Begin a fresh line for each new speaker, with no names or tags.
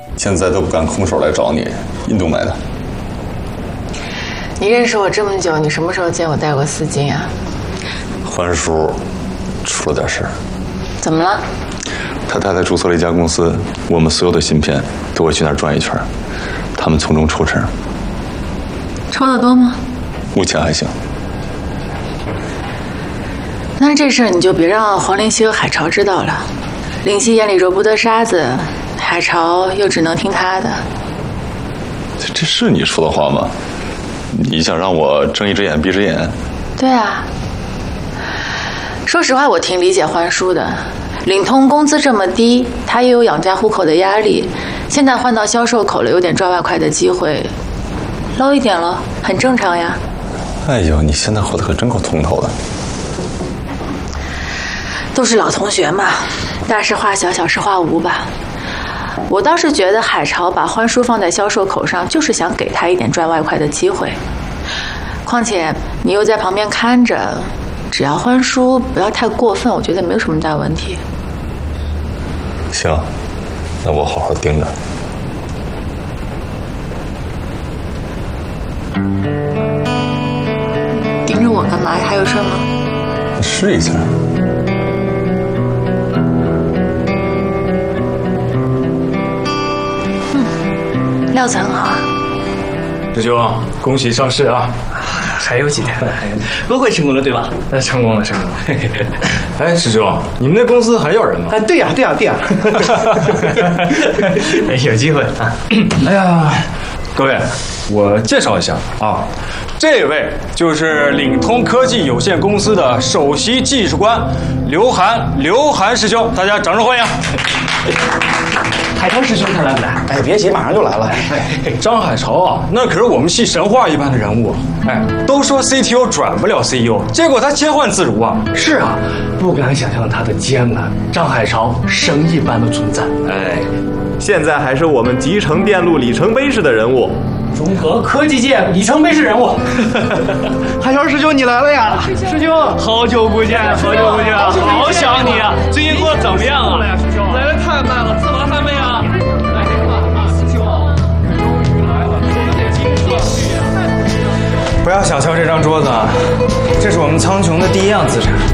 现在都不敢空手来找你，印度买的。
你认识我这么久，你什么时候见我带过丝巾啊？
欢叔出了点事儿。
怎么了？
他太太注册了一家公司，我们所有的芯片都会去那儿转一圈，他们从中抽成。
抽得多吗？
目前还行。
那这事儿你就别让黄灵溪和海潮知道了。灵溪眼里揉不得沙子，海潮又只能听他的。
这是你说的话吗？你想让我睁一只眼闭一只眼？
对啊。说实话，我挺理解欢叔的。领通工资这么低，他也有养家糊口的压力。现在换到销售口了，有点赚外快的机会，捞一点了，很正常呀。
哎呦，你现在活得可真够通透的。
都是老同学嘛，大事化小，小事化无吧。我倒是觉得海潮把欢叔放在销售口上，就是想给他一点赚外快的机会。况且你又在旁边看着，只要欢叔不要太过分，我觉得没有什么大问题。
行，那我好好盯着。
盯着我干嘛？还有事吗？
试一下。
料子很好啊。
师兄，恭喜上市啊！
还有几天呢，不会成功了对吧？
成功了，成功了。哎，师兄，你们那公司还要人吗？
啊，对呀，对呀，对呀。有机会啊！
哎呀，各位，我介绍一下啊，这位就是领通科技有限公司的首席技术官刘涵师兄，大家掌声欢迎。
海潮师兄他来不来？
哎，别急，马上就来了。
张海潮啊，那可是我们系神话一般的人物。哎，都说 CTO 转不了 CEO， 结果他切换自如啊。
是啊，不敢想象他的艰难。张海潮神一般的存在。
哎，现在还是我们集成电路里程碑式的人物，
中国科技界里程碑式人物。
海潮师兄，你来了呀！
师兄，好久不见，好久不见，好想你啊！最近过得怎么样啊？师兄，来的太慢了，吃完饭没啊？来吧，师兄，终于来了，
不要小瞧这张桌子啊，这是我们苍穹的第一样资产。